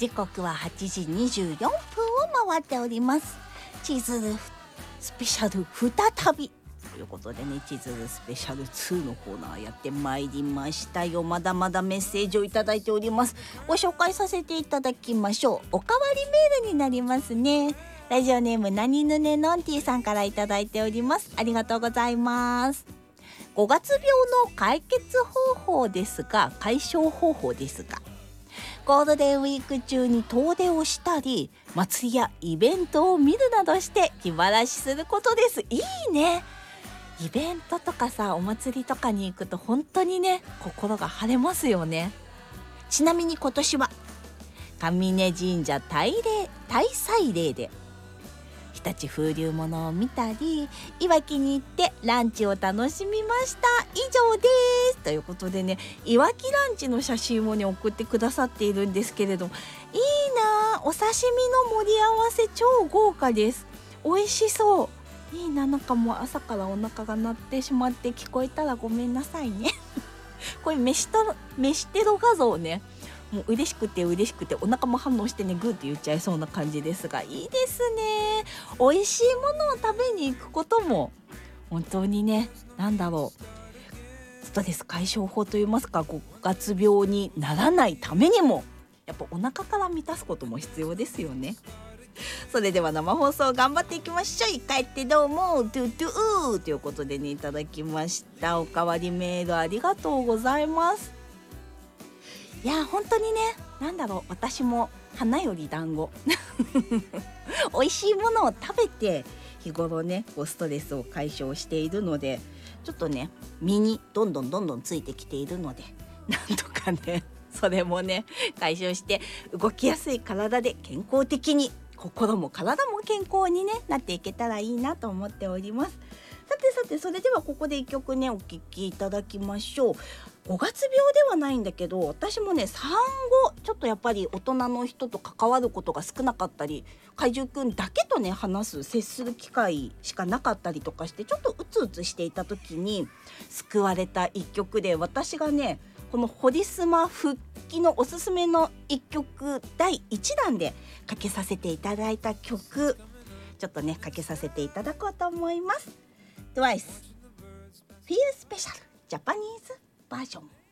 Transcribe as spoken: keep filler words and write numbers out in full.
時刻ははちじにじゅうよんぷんを回っております。チズルスペシャル再びということでね、チズルスペシャルツーのコーナーやってまいりましたよ。まだまだメッセージをいただいております。ご紹介させていただきましょう。おかわりメールになりますね。ラジオネームなにぬねのんてぃさんからいただいております。ありがとうございます。ごがつ病の解決方法ですが解消方法ですがゴールデンウィーク中に遠出をしたり祭りやイベントを見るなどして気晴らしすることです。いいね。イベントとかさ、お祭りとかに行くと本当にね、心が晴れますよね。ちなみに今年は上根神社大礼大祭礼で日立風流物を見たり、いわきに行ってランチを楽しみました。以上ですということでね、いわきランチの写真をね送ってくださっているんですけれども、いいな、お刺身の盛り合わせ超豪華です。美味しそう。いいな。なんかもう朝からお腹が鳴ってしまって聞こえたらごめんなさいねこれ飯と飯テロ画像ね、もう嬉しくて嬉しくてお腹も反応してね、グーって言っちゃいそうな感じですが、いいですね。美味しいものを食べに行くことも本当にね、なんだろう、ストレス解消法といいますか、ごがつ病にならないためにもやっぱお腹から満たすことも必要ですよね。それでは生放送頑張っていきましょう。帰ってどうもトゥトゥーということでね、いただきました。おかわりメールありがとうございます。いや本当にね、なんだろう、私も花より団子美味しいものを食べて日頃ね、こうストレスを解消しているので、ちょっとね身にどんどんどんどんついてきているので、なんとかねそれもね解消して動きやすい体で健康的に、心も体も健康に、ね、なっていけたらいいなと思っております。さてさて、それではここで一曲ねお聴きいただきましょう。ごがつ病ではないんだけど、私もね産後ちょっとやっぱり大人の人と関わることが少なかったり、怪獣くんだけとね話す接する機会しかなかったりとかして、ちょっとうつうつしていた時に救われた一曲で、私がねこのホリスマ復帰のおすすめの一曲だいいちだんでかけさせていただいた曲、ちょっとねかけさせていただこうと思います。トゥワイス Feel Special ジャパニーズバージョン。